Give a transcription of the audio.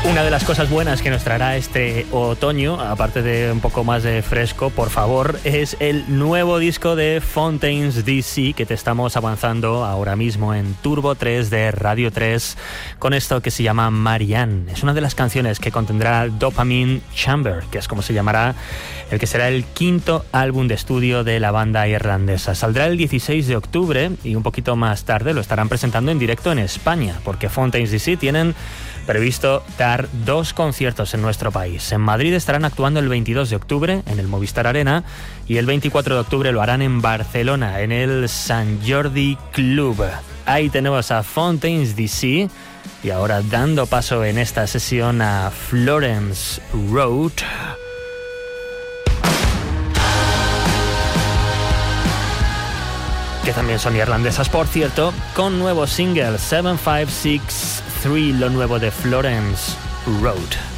Una de las cosas buenas que nos traerá este otoño, aparte de un poco más de fresco, por favor, es el nuevo disco de Fontaines DC que te estamos avanzando ahora mismo en Turbo 3 de Radio 3 con esto que se llama Marianne. Es una de las canciones que contendrá Dopamine Chamber, que es como se llamará el que será el quinto álbum de estudio de la banda irlandesa. Saldrá el 16 de octubre y un poquito más tarde lo estarán presentando en directo en España, porque Fontaines DC tienen previsto dar 2 conciertos en nuestro país. En Madrid estarán actuando el 22 de octubre en el Movistar Arena y el 24 de octubre lo harán en Barcelona, en el Sant Jordi Club. Ahí tenemos a Fontaines DC y ahora dando paso en esta sesión a Florence Road, que también son irlandesas, por cierto, con nuevo single 7563, lo nuevo de Florence Road.